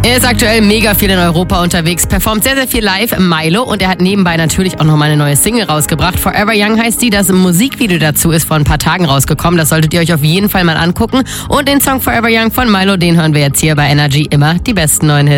Er ist aktuell mega viel in Europa unterwegs, performt sehr, sehr viel live, Milo, und er hat nebenbei natürlich auch noch mal eine neue Single rausgebracht. Forever Young heißt die, das Musikvideo dazu ist vor ein paar Tagen rausgekommen, das solltet ihr euch auf jeden Fall mal angucken. Und den Song Forever Young von Milo, den hören wir jetzt hier bei Energy, immer die besten neuen Hits.